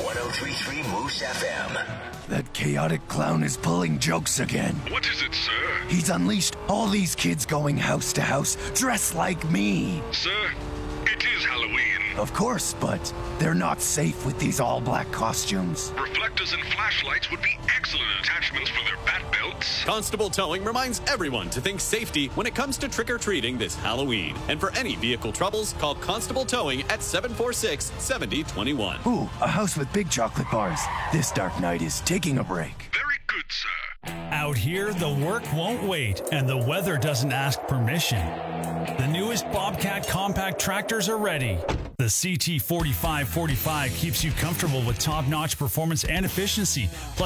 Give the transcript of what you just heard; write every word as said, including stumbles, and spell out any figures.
one oh three point three Moose F M. That chaotic clown is pulling jokes again. What is it, sir? He's unleashed all these kids going house to house, dressed like me. Sir, it is Halloween. Of course, but they're not safe with these all-black costumes. Reflectors and flashlights would be excellent attachments for their bat belts. Constable Towing reminds everyone to think safety when it comes to trick-or-treating this Halloween. And for any vehicle troubles, call Constable Towing at seven four six, seven oh two one. Ooh, a house with big chocolate bars. This dark night is taking a break. Very good, sir. Out here, the work won't wait, and the weather doesn't ask permission. The newest Bobcat compact tractors are ready. The C T forty-five forty-five keeps you comfortable with top-notch performance and efficiency. Plus